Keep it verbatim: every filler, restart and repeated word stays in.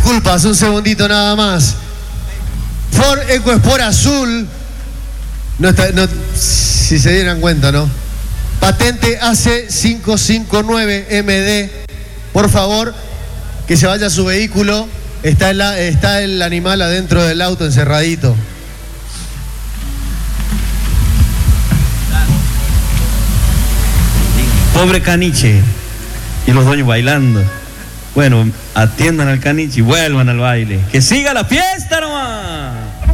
disculpas, un segundito nada más. Ford EcoSport azul, no está, no, si se dieran cuenta, ¿no? Patente A C cinco cinco nueve M D. Por favor, que se vaya a su vehículo. Está el, está el animal adentro del auto encerradito. Pobre caniche. Y los dueños bailando. Bueno, atiendan al caniche y vuelvan al baile. ¡Que siga la fiesta nomás!